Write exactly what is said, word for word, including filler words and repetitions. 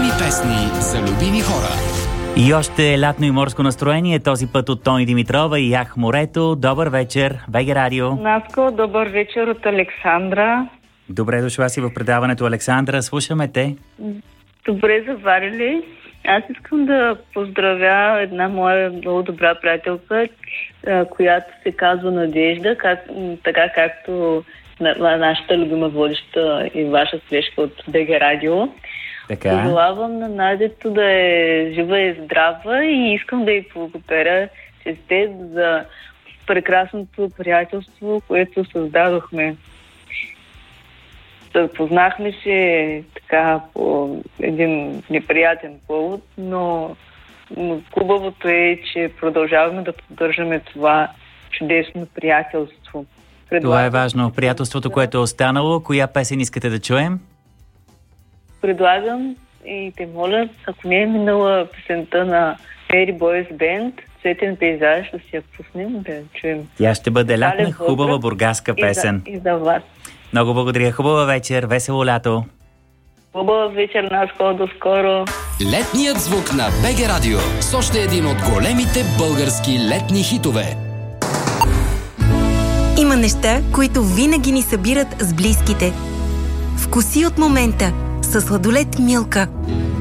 Любими песни за любими хора. И още лятно и морско настроение, този път от Тони Димитрова и Ях морето. Добър вечер, БГ Радио. Наско, добър вечер от Александра. Добре дошла си в предаването, Александра. Слушаме те. Добре заварили. Аз искам да поздравя една моя много добра приятелка, която се казва Надежда, как, така както на нашата любима водеща и ваша среща от БГ Радио. Така. Пожелавам на Надето да е жива и здрава и искам да й благодаря честит за прекрасното приятелство, което създадохме. Познахме се така по един неприятен повод, но, но хубавото е, че продължаваме да поддържаме това чудесно приятелство. Предлагам... Това е важно. Приятелството, което е останало. Коя песен искате да чуем? Предлагам и те моля, ако не е минала песента на Fairy Boys Band, Цветен пейзаж, да си я пуснем, да я чуем. Тя ще бъде лятна, хубава бургаска песен. И за, и за вас. Много благодаря. Хубава вечер, весело лято. Хубава вечер, Наско, до скоро. Летният звук на БГ Радио с още един от големите български летни хитове. Има неща, които винаги ни събират с близките. Вкуси от момента със сладолед Милка.